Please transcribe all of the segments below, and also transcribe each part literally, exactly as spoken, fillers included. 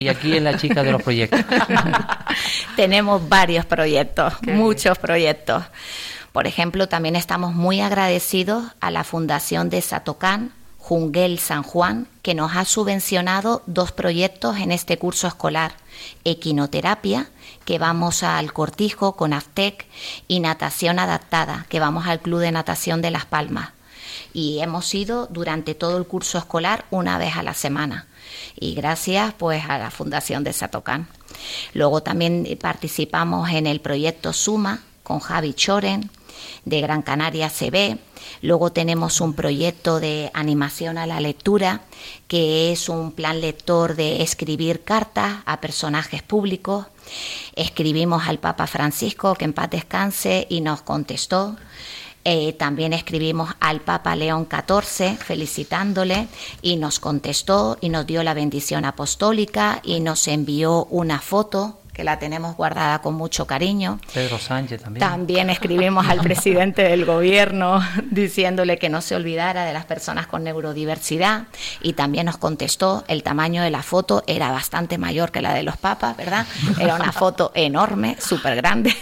Y aquí es la chica de los proyectos. Tenemos varios proyectos, Qué muchos bien. proyectos. Por ejemplo, también estamos muy agradecidos a la Fundación de Satocán, Junguel San Juan, que nos ha subvencionado dos proyectos en este curso escolar: equinoterapia, que vamos al Cortijo con Aftec, y natación adaptada, que vamos al Club de Natación de Las Palmas. Y hemos ido durante todo el curso escolar una vez a la semana. Y gracias pues a la Fundación de Satocán. Luego también participamos en el proyecto Suma con Javi Choren, de Gran Canaria C B. Luego tenemos un proyecto de animación a la lectura, que es un plan lector de escribir cartas a personajes públicos. Escribimos al Papa Francisco, que en paz descanse, y nos contestó. Eh, también escribimos al Papa León catorce felicitándole, y nos contestó y nos dio la bendición apostólica y nos envió una foto que la tenemos guardada con mucho cariño. Pedro Sánchez también. También escribimos al presidente del gobierno diciéndole que no se olvidara de las personas con neurodiversidad, y también nos contestó. El tamaño de la foto era bastante mayor que la de los papas, ¿verdad? Era una foto enorme, súper grande.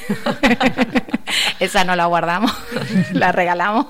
Esa no la guardamos, la regalamos.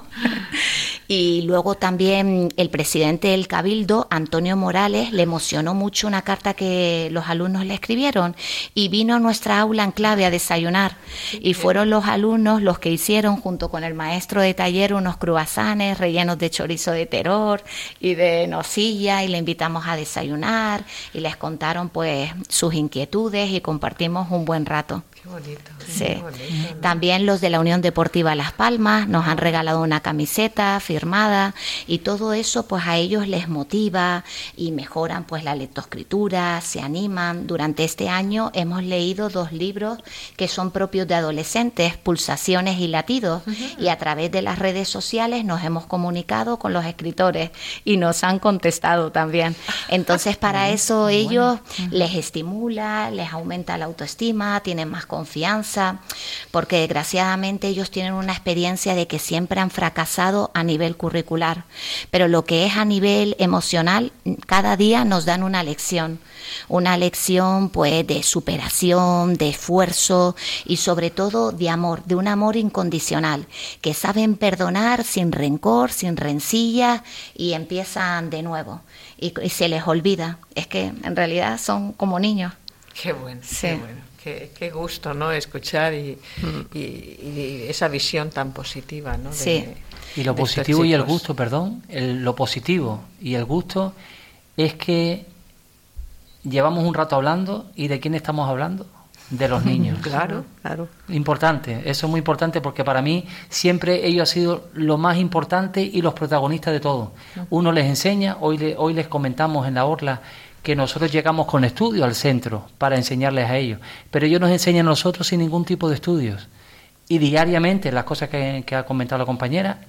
Y luego también el presidente del Cabildo, Antonio Morales, le emocionó mucho una carta que los alumnos le escribieron, y vino a nuestra aula en clave a desayunar. Y fueron los alumnos los que hicieron, junto con el maestro de taller, unos cruasanes rellenos de chorizo de terror y de nocilla, y le invitamos a desayunar y les contaron pues sus inquietudes y compartimos un buen rato. Qué bonito. Sí. Qué bonito, ¿no? También los de la Unión Deportiva Las Palmas nos han regalado una camiseta firmada, y todo eso pues a ellos les motiva y mejoran pues la lectoescritura, se animan. Durante este año hemos leído dos libros que son propios de adolescentes, Pulsaciones y Latidos, uh-huh. y a través de las redes sociales nos hemos comunicado con los escritores y nos han contestado también. Entonces para eso Muy ellos bueno. les estimula, les aumenta la autoestima, tienen más confianza, porque desgraciadamente ellos tienen una experiencia de que siempre han fracasado a nivel curricular, pero lo que es a nivel emocional, cada día nos dan una lección, una lección pues de superación, de esfuerzo y sobre todo de amor, de un amor incondicional, que saben perdonar sin rencor, sin rencilla, y empiezan de nuevo y, y se les olvida. Es que en realidad son como niños. Qué bueno, Sí. qué bueno. Qué, qué gusto, ¿no? Escuchar y, mm. y, y esa visión tan positiva, ¿no? De, Sí. Y lo de positivo y el chicos. gusto, perdón, el, lo positivo y el gusto es que llevamos un rato hablando, ¿y de quién estamos hablando? De los niños. Claro, claro. Importante, eso es muy importante, porque para mí siempre ellos han sido lo más importante y los protagonistas de todo. Uno les enseña, hoy, le, hoy les comentamos en la orla que nosotros llegamos con estudios al centro para enseñarles a ellos, pero ellos nos enseñan a nosotros sin ningún tipo de estudios, y diariamente las cosas que, que ha comentado la compañera,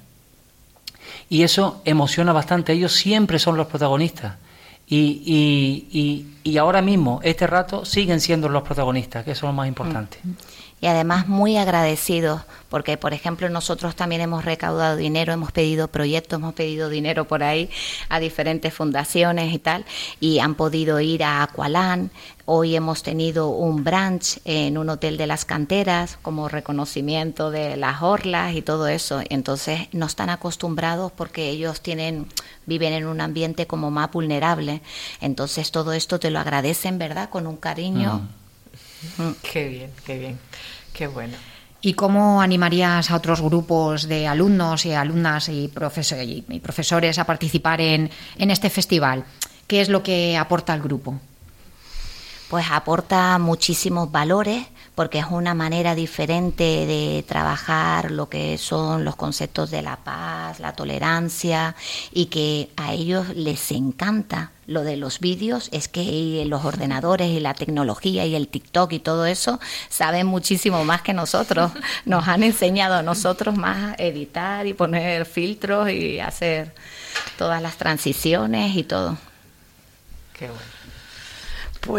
y eso emociona bastante. Ellos siempre son los protagonistas, y, y, y, y ahora mismo, este rato, siguen siendo los protagonistas, que eso es lo más importante. Y además muy agradecidos, porque por ejemplo nosotros también hemos recaudado dinero, hemos pedido proyectos, hemos pedido dinero por ahí a diferentes fundaciones y tal, y han podido ir a Aqualán. Hoy hemos tenido un brunch en un hotel de las canteras como reconocimiento de las orlas y todo eso. Entonces no están acostumbrados, porque ellos tienen viven en un ambiente como más vulnerable. Entonces todo esto te lo agradecen, ¿verdad? Con un cariño. Mm. Mm. Qué bien, qué bien, qué bueno. ¿Y cómo animarías a otros grupos de alumnos y alumnas y, profesor, y profesores a participar en, en este festival? ¿Qué es lo que aporta el grupo? Pues aporta muchísimos valores, porque es una manera diferente de trabajar lo que son los conceptos de la paz, la tolerancia, y que a ellos les encanta. Lo de los vídeos es que los ordenadores y la tecnología y el TikTok y todo eso saben muchísimo más que nosotros. Nos han enseñado a nosotros más a editar y poner filtros y hacer todas las transiciones y todo. Qué bueno. Pues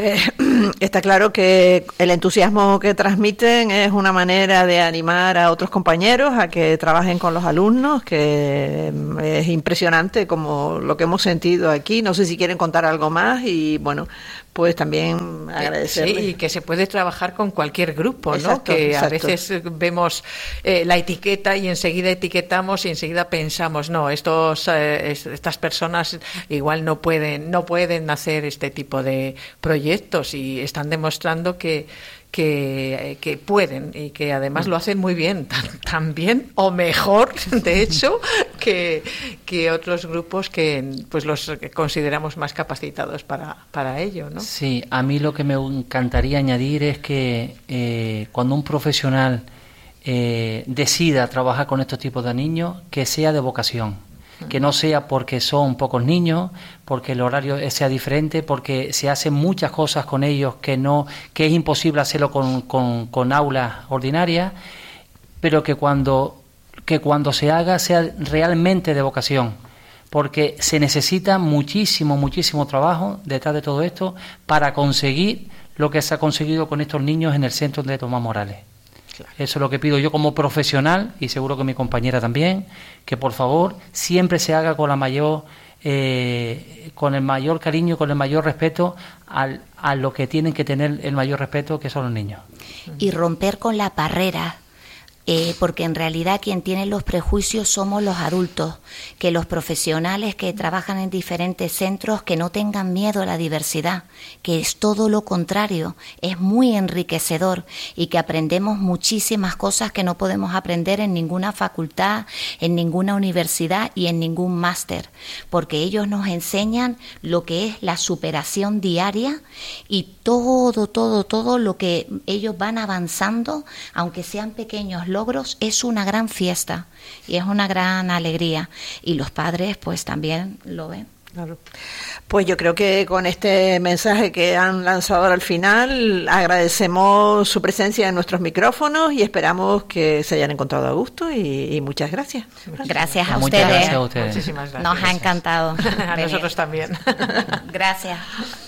está claro que el entusiasmo que transmiten es una manera de animar a otros compañeros a que trabajen con los alumnos, que es impresionante como lo que hemos sentido aquí. No sé si quieren contar algo más y bueno, pues también agradecerles. Sí, y que se puede trabajar con cualquier grupo, ¿no? Exacto, que exacto. a veces vemos eh, la etiqueta y enseguida etiquetamos y enseguida pensamos, no, estos eh, estas personas igual no pueden no pueden hacer este tipo de proyectos, y están demostrando que que, que pueden, y que además lo hacen muy bien, tan, tan bien o mejor, de hecho, que, que otros grupos que pues los consideramos más capacitados para, para ello, ¿no? Sí, a mí lo que me encantaría añadir es que eh, cuando un profesional eh, decida trabajar con estos tipos de niños, que sea de vocación. Que no sea porque son pocos niños, porque el horario sea diferente, porque se hacen muchas cosas con ellos que no, que es imposible hacerlo con, con, con aulas ordinarias, pero que cuando, que cuando se haga sea realmente de vocación, porque se necesita muchísimo, muchísimo trabajo detrás de todo esto para conseguir lo que se ha conseguido con estos niños en el centro de Tomás Morales. Claro. Eso es lo que pido yo como profesional, y seguro que mi compañera también, que por favor siempre se haga con la mayor eh, con el mayor cariño, con el mayor respeto al, a lo que tienen que tener el mayor respeto, que son los niños. Y romper con la barrera. Eh, porque en realidad quien tiene los prejuicios somos los adultos, que los profesionales que trabajan en diferentes centros que no tengan miedo a la diversidad, que es todo lo contrario, es muy enriquecedor, y que aprendemos muchísimas cosas que no podemos aprender en ninguna facultad, en ninguna universidad y en ningún máster, porque ellos nos enseñan lo que es la superación diaria y todo, todo, todo lo que ellos van avanzando, aunque sean pequeños logros, es una gran fiesta y es una gran alegría, y los padres pues también lo ven. Claro. Pues yo creo que con este mensaje que han lanzado ahora al final, agradecemos su presencia en nuestros micrófonos y esperamos que se hayan encontrado a gusto, y, y muchas gracias. Gracias a Muchas ustedes. gracias a ustedes. Muchísimas gracias. Nos ha encantado. A nosotros también. Gracias.